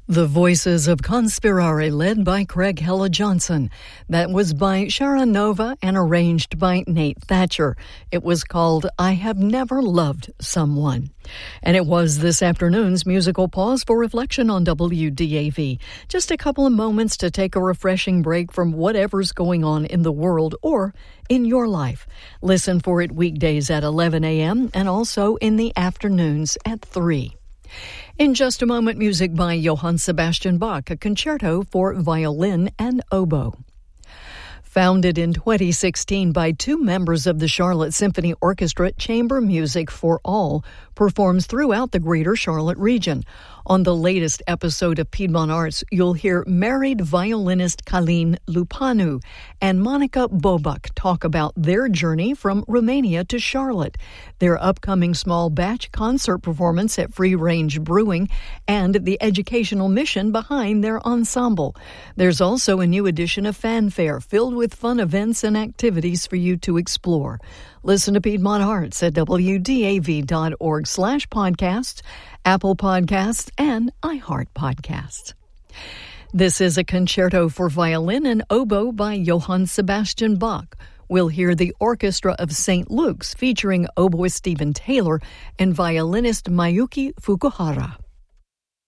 The Voices of Conspirare, led by Craig Hella Johnson. That was by Sharon Nova and arranged by Nate Thatcher. It was called I Have Never Loved Someone. And it was this afternoon's musical pause for reflection on WDAV. Just a couple of moments to take a refreshing break from whatever's going on in the world or in your life. Listen for it weekdays at 11 a.m. and also in the afternoons at 3. In just a moment, music by Johann Sebastian Bach, a concerto for violin and oboe. Founded in 2016 by two members of the Charlotte Symphony Orchestra, Chamber Music for All performs throughout the greater Charlotte region. On the latest episode of Piedmont Arts, you'll hear married violinist Călin Lupanu and Monica Bobuc talk about their journey from Romania to Charlotte, their upcoming small batch concert performance at Free Range Brewing, and the educational mission behind their ensemble. There's also a new edition of Fanfare filled with fun events and activities for you to explore. Listen to Piedmont Arts at wdav.org/podcasts, Apple Podcasts, and iHeart Podcasts. This is a concerto for violin and oboe by Johann Sebastian Bach. We'll hear the Orchestra of St. Luke's featuring oboist Stephen Taylor and violinist Mayuki Fukuhara.